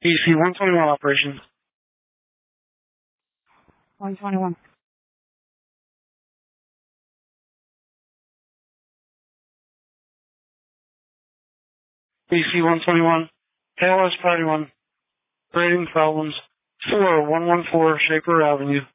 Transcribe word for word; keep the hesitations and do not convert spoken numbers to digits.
B C one twenty-one operations. one twenty-one. B C one twenty-one. A L S Party one. Grading problems. four one one four Shaper Avenue.